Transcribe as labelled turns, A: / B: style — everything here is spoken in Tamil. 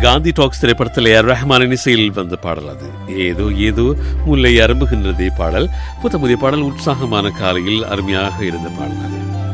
A: காந்தி டாக்ஸ் திரைப்படத்தில் ஏர் ரஹ்மானின் இசையில் வந்த பாடல் அது. ஏதோ ஏதோ முல்லை அரும்புகின்றதே பாடல். புதிய பாடல், உற்சாகமான காலையில் அருமையாக இருந்த பாடல் அது.